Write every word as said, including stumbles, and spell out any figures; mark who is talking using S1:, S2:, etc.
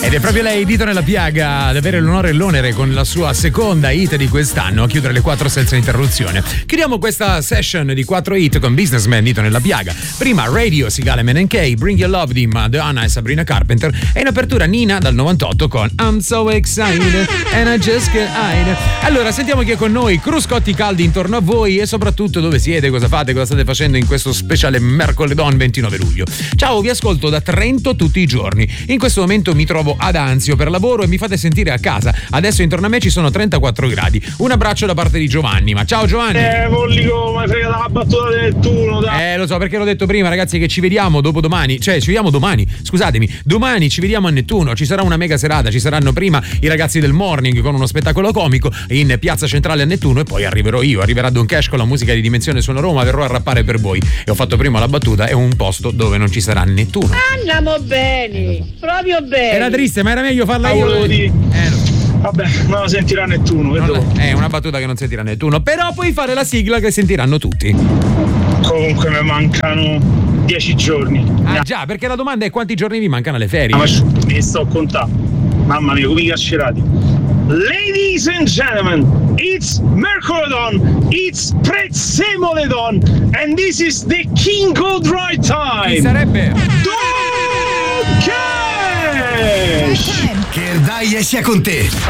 S1: Ed è proprio lei, Dito nella piaga, ad avere l'onore e l'onere con la sua seconda hit di quest'anno a chiudere le quattro senza interruzione. Chiudiamo questa session di quattro hit con Businessman, Dito nella piaga. Prima Radio, Sigale Men and K, Bring Your Love di Madonna e Sabrina Carpenter, e in apertura Nina dal novantotto con I'm So Excited and I Just Get Hide. Allora, sentiamo chi è con noi, cruscotti caldi intorno a voi e soprattutto dove siete, cosa fate, cosa state facendo in questo speciale Mercoledon ventinove luglio. Ciao, vi ascolto da Trento tutti i giorni. In questo momento mi trovo ad Anzio per lavoro e mi fate sentire a casa. Adesso intorno a me ci sono trentaquattro gradi. Un abbraccio da parte di Giovanni. Ma ciao Giovanni.
S2: Eh, Vollico, mi frega la battuta del Nettuno, dai.
S1: Eh, lo so, perché l'ho detto prima, ragazzi, che ci vediamo dopo domani. Cioè, ci vediamo domani. Scusatemi, domani ci vediamo a Nettuno. Ci sarà una mega serata. Ci saranno prima i ragazzi del Morning con uno spettacolo comico in piazza centrale a Nettuno e poi arriverò io. Arriverà Don Cash con la musica di Dimensione Suono Roma. Verrò a rappare per voi. E ho fatto prima la battuta. È un posto dove non ci sarà Nettuno.
S3: Andiamo bene, proprio bene.
S1: Era triste, ma era meglio farla io.
S2: Eh,
S1: Vabbè,
S2: non la sentirà Nettuno.
S1: Non è una battuta che non sentirà Nettuno. Però puoi fare la sigla che sentiranno tutti.
S2: Comunque mi mancano dieci giorni.
S1: Ah già, perché la domanda è quanti giorni vi mancano alle ferie?
S2: Ah, ma mi sto contando. Mamma mia, come i carcerati. Ladies and gentlemen, it's Mercoledon, it's Prezzemoledon, and this is the King of Dry Time.
S1: Chi sarebbe?
S2: Don Cash!
S4: Che il dai sia con te.